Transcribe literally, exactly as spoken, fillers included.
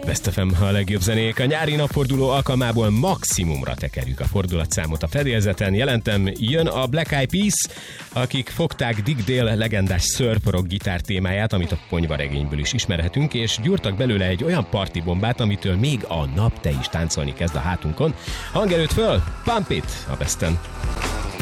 Best ef em, a legjobb zenék. A nyári napforduló alkalmából maximumra tekerjük a fordulatszámot a fedélzeten. Jelentem, jön a Black Eyed Peas, akik fogták Dick Dale legendás surf rock gitár témáját, amit a ponyvaregényből is ismerhetünk, és gyúrtak belőle egy olyan partibombát, amitől még a nap te is táncolni kezd a hátunkon. Hangerőt föl, Pump It a Besten.